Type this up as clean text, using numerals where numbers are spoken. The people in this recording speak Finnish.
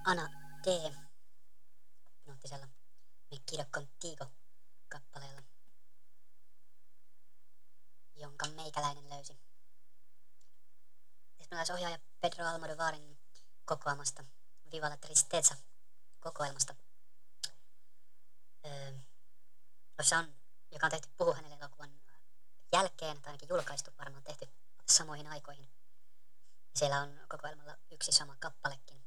Ana D. Hypnoottisella Me Quiero Contigo-kappaleella, jonka meikäläinen löysi ohjaaja Pedro Almodovarin kokoamasta Viva la Tristeza-kokoelmasta, joka on tehty Puhu hänelle elokuvan jälkeen, tai ainakin julkaistu, varmaan tehty samoihin aikoihin. Siellä on kokoelmalla yksi sama kappalekin,